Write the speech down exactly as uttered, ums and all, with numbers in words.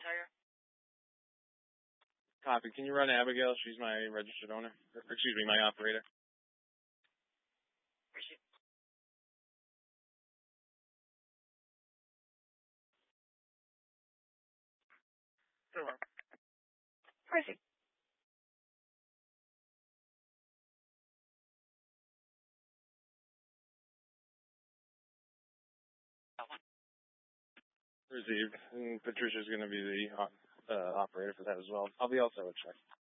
Copy. Can you run Abigail? She's my registered owner. Or, excuse me, my operator. Sure. Pricing. Received. And Patricia's going to be the uh, operator for that as well. I'll be also a check.